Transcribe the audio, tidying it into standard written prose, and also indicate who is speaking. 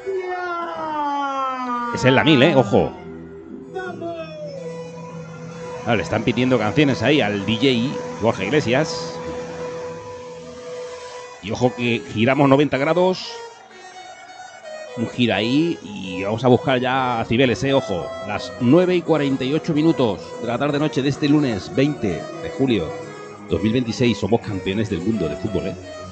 Speaker 1: Es en la 1000, ojo. Le están pidiendo canciones ahí al DJ Borja Iglesias. Y ojo que giramos 90 grados. Un gira ahí y vamos a buscar ya a Cibeles, ojo. Las 9:48 de la tarde-noche de este lunes 20 de julio 2026. Somos campeones del mundo de fútbol,